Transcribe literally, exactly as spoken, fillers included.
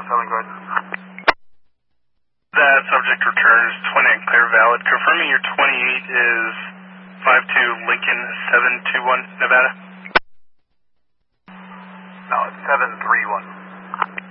seven, go ahead. That subject returns twenty-eight clear valid. Confirming your twenty-eight is five two Lincoln seven two one, Nevada? No, it's seven three one.